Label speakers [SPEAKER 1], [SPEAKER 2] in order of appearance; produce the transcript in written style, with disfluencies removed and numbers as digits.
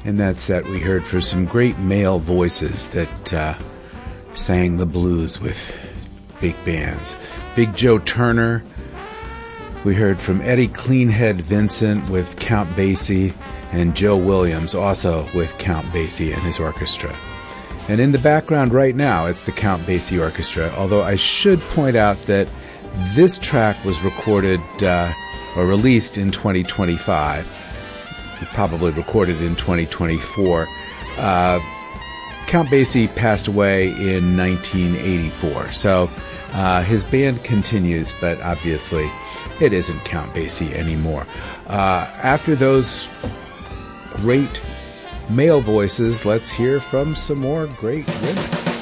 [SPEAKER 1] In that set, we heard from some great male voices that sang the blues with big bands. Big Joe Turner. We heard from Eddie Cleanhead Vincent with Count Basie, and Joe Williams also with Count Basie and his orchestra. And in the background right now, it's the Count Basie Orchestra, although I should point out that this track was recorded or released in 2025. Probably recorded in 2024. Count Basie passed away in 1984, so his band continues, but obviously it isn't Count Basie anymore. After those great male voices, let's hear from some more great women.